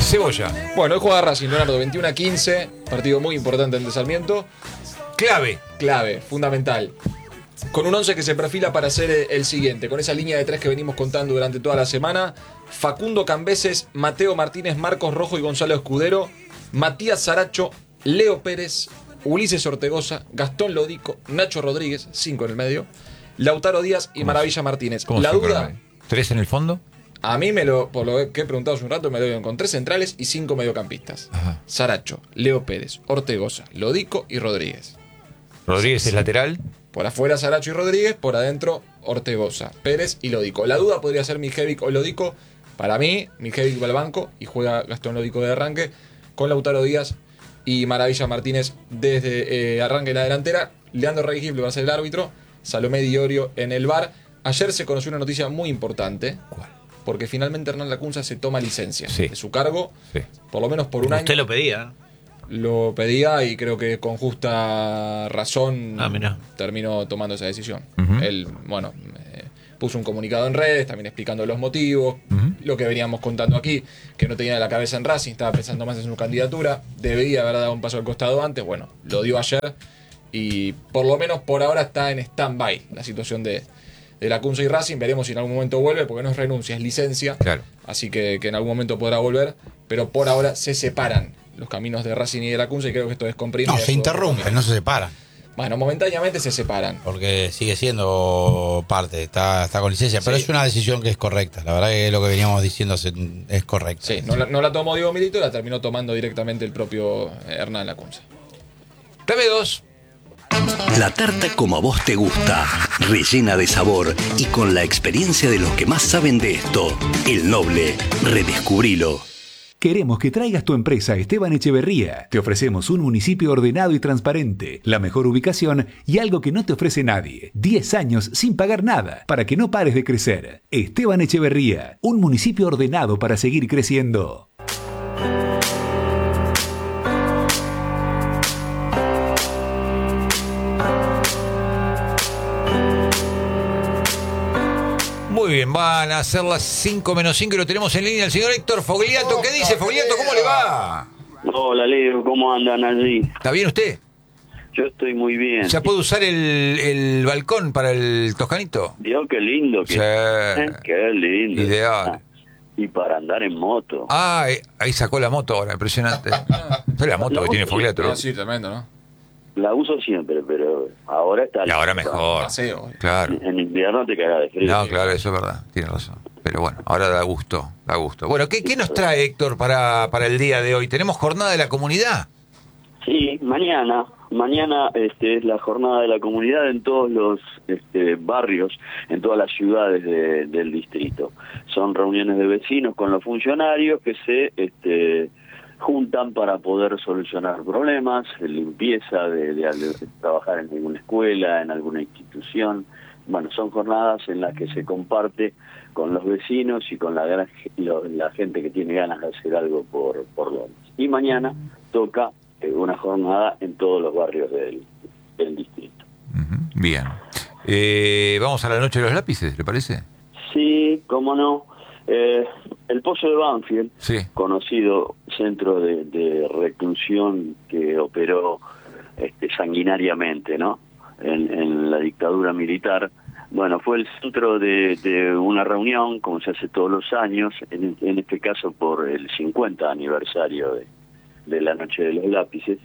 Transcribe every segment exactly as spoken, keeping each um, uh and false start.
Cebolla. Bueno, hoy juega Racing, Leonardo, veintiuno a quince. Partido muy importante en Sarmiento. Clave. Clave, fundamental. Con un once que se perfila para ser el siguiente. Con esa línea de tres que venimos contando durante toda la semana. Facundo Cambeses, Mateo Martínez, Marcos Rojo y Gonzalo Escudero. Matías Saracho, Leo Pérez, Ulises Ortegoza, Gastón Lodico, Nacho Rodríguez, cinco en el medio, Lautaro Díaz y Maravilla Martínez. La duda... ¿Tres en el fondo? A mí, me lo, por lo que he preguntado hace un rato, me lo dieron con tres centrales y cinco mediocampistas. Ajá. Saracho, Leo Pérez, Ortegoza, Lodico y Rodríguez. ¿Rodríguez sí, es lateral? Por afuera Saracho y Rodríguez, por adentro Ortegoza, Pérez y Lodico. La duda podría ser Mijevic o Lodico. Para mí, Mijevic va al banco y juega Gastón Lodico de arranque, con Lautaro Díaz y Maravilla Martínez desde eh, arranque en la delantera. Leandro Rey va a ser el árbitro, Salomé Diorio en el V A R. Ayer se conoció una noticia muy importante. ¿Cuál? Porque finalmente Hernán Lacunza se toma licencia sí. de su cargo, sí. por lo menos por un año. Usted lo pedía. Lo pedía y creo que con justa razón ah, terminó tomando esa decisión. Uh-huh. Él, bueno, eh, puso un comunicado en redes, también explicando los motivos, uh-huh. lo que veníamos contando aquí, que no tenía la cabeza en Racing, estaba pensando más en su candidatura, debía haber dado un paso al costado antes, bueno, lo dio ayer y por lo menos por ahora está en stand-by la situación de... de Lacunza y Racing. Veremos si en algún momento vuelve, porque no es renuncia, es licencia. Claro. Así que, que en algún momento podrá volver, pero por ahora se separan los caminos de Racing y de Lacunza y creo que esto descomprime. No, se interrumpen, no se separan. Bueno, momentáneamente se separan. Porque sigue siendo parte, está, está con licencia, pero sí. Es una decisión que es correcta. La verdad que lo que veníamos diciendo es correcto. Sí, no la, no la tomó Diego Milito, la terminó tomando directamente el propio Hernán Lacunza. Clave dos. La tarta como a vos te gusta, rellena de sabor y con la experiencia de los que más saben de esto. El Noble, redescubrilo. Queremos que traigas tu empresa a Esteban Echeverría. Te ofrecemos un municipio ordenado y transparente, la mejor ubicación y algo que no te ofrece nadie. diez años sin pagar nada, para que no pares de crecer. Esteban Echeverría, un municipio ordenado para seguir creciendo. Muy bien, van a ser las cinco menos cinco y lo tenemos en línea el señor Héctor Fogliato. ¿Qué dice, Fogliato? ¿Cómo le va? Hola, Leo, ¿cómo andan allí? ¿Está bien usted? Yo estoy muy bien. ¿Ya puede usar el, el balcón para el toscanito? Dios, qué lindo. Que... Sí. ¿Eh? Qué lindo. Ideal. Ah, y para andar en moto. Ah, ahí sacó la moto ahora, impresionante. Es la moto la que tiene Fogliato, ¿no? Sí, tremendo, ¿no? La uso siempre, pero ahora está... Y ahora mejor. Paseo. Claro. En invierno te cagas de frío. No, claro, eso es verdad. Tiene razón. Pero bueno, ahora da gusto, da gusto. Bueno, ¿qué, qué nos trae Héctor para, para el día de hoy? ¿Tenemos jornada de la comunidad? Sí, mañana. Mañana este, es la jornada de la comunidad en todos los este, barrios, en todas las ciudades de, del distrito. Son reuniones de vecinos con los funcionarios que se... Este, juntan para poder solucionar problemas, limpieza de, de, de trabajar en alguna escuela, en alguna institución. Bueno, son jornadas en las que se comparte con los vecinos y con la, gran, la gente que tiene ganas de hacer algo por, por Lomas. Y mañana toca eh, una jornada en todos los barrios del, del distrito. Uh-huh. Bien. Eh, vamos a la noche de los lápices, ¿le parece? Sí, cómo no. Eh, el Pozo de Banfield, sí. Conocido centro de, de reclusión que operó este, sanguinariamente, ¿no? En, en la dictadura militar. Bueno, fue el centro de, de una reunión, como se hace todos los años, en, en este caso por el cincuenta aniversario de, de la Noche de los Lápices,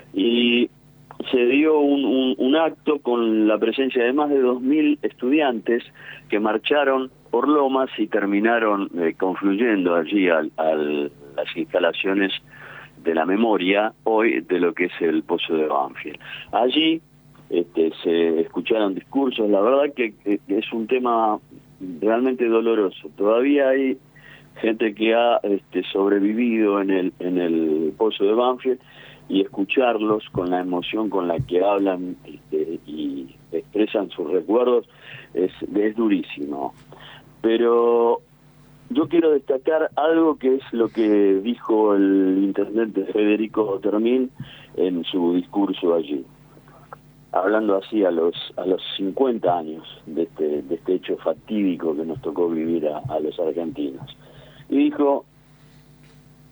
y se dio un, un, un acto con la presencia de más de dos mil estudiantes que marcharon por Lomas y terminaron eh, confluyendo allí a las instalaciones de la memoria hoy de lo que es el Pozo de Banfield. Allí este, se escucharon discursos, la verdad que, que, que es un tema realmente doloroso. Todavía hay gente que ha este, sobrevivido en el, en el Pozo de Banfield, y escucharlos con la emoción con la que hablan este, y expresan sus recuerdos es, es durísimo. Pero yo quiero destacar algo que es lo que dijo el intendente Federico Termín en su discurso allí, hablando así a los a los cincuenta años de este, de este hecho fatídico que nos tocó vivir a, a los argentinos. Y dijo: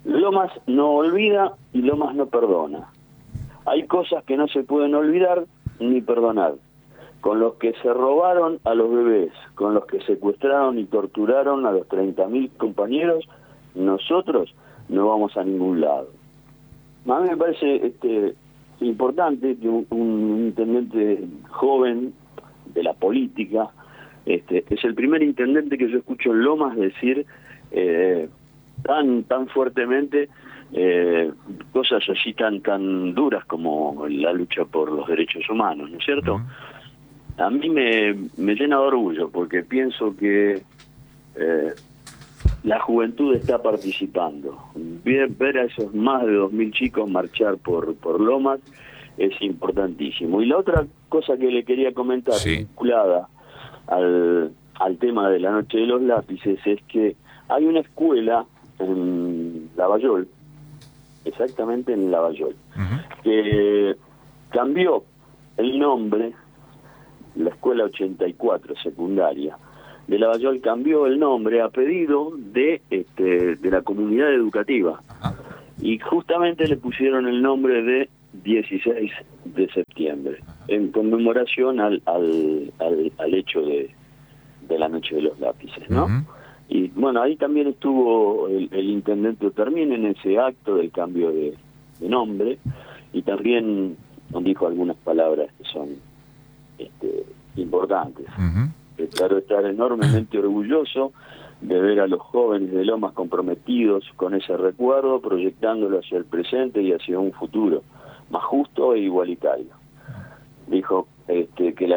Lomas no olvida y Lomas no perdona. Hay cosas que no se pueden olvidar ni perdonar. Con los que se robaron a los bebés, con los que secuestraron y torturaron a los treinta mil compañeros, nosotros no vamos a ningún lado. A mí me parece este, importante que un, un intendente joven de la política, este, es el primer intendente que yo escucho en Lomas decir eh, tan tan fuertemente eh, cosas así tan tan duras como la lucha por los derechos humanos, ¿no es cierto? Uh-huh. A mí me, me llena de orgullo porque pienso que eh, la juventud está participando. Ver, ver a esos más de dos mil chicos marchar por, por Lomas es importantísimo. Y la otra cosa que le quería comentar, sí, vinculada al, al tema de la Noche de los Lápices, es que hay una escuela en Lavallol, exactamente en Lavallol, uh-huh, que cambió el nombre, la escuela ochenta y cuatro secundaria de Lavallol cambió el nombre a pedido de este, de la comunidad educativa, uh-huh, y justamente le pusieron el nombre de dieciséis de septiembre, en conmemoración al al, al, al hecho de, de la Noche de los Lápices, ¿no? Uh-huh. Y bueno, ahí también estuvo el, el intendente Otermin en ese acto del cambio de, de nombre, y también dijo algunas palabras que son este, importantes. Uh-huh. Claro, estar enormemente orgulloso de ver a los jóvenes de Lomas comprometidos con ese recuerdo, proyectándolo hacia el presente y hacia un futuro más justo e igualitario. Dijo este, que la